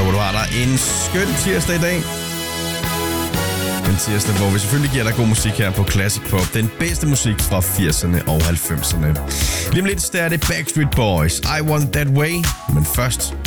håber, du har dig en skøn tirsdag i dag. En tirsdag, hvor vi selvfølgelig giver dig god musik her på Classic Pop. Den bedste musik fra 80'erne og 90'erne. Lige om lidt, der er det Backstreet Boys. I Want That Way. Men først